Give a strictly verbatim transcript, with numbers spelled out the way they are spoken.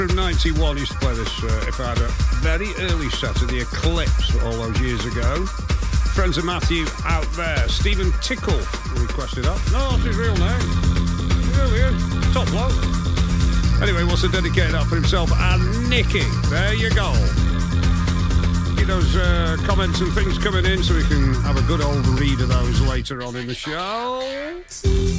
ninety-one used to play this uh, if I had a very early set of the Eclipse all those years ago. Friends of Matthew out there. Stephen Tickle requested that. No, that's his real name. He really is. Top bloke. Anyway, wants to dedicate that for himself and Nikki. There you go. Keep those uh, comments and things coming in so we can have a good old read of those later on in the show.